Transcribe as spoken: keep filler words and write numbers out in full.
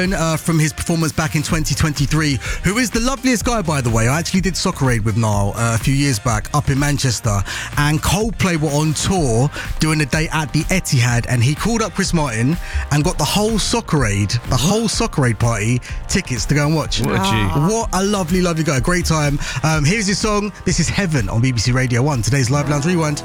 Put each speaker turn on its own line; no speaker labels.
Uh, from his performance back in twenty twenty-three, who is the loveliest guy, by the way. I actually did Soccer Aid with Niall uh, a few years back up in Manchester, and Coldplay were on tour doing a day at the Etihad, and he called up Chris Martin and got the whole Soccer Aid, the whole Soccer Aid party tickets to go and watch.
What a G.
What a lovely, lovely guy. Great time. Um, here's his song. This is Heaven on B B C Radio one. Today's Live Lounge Rewind.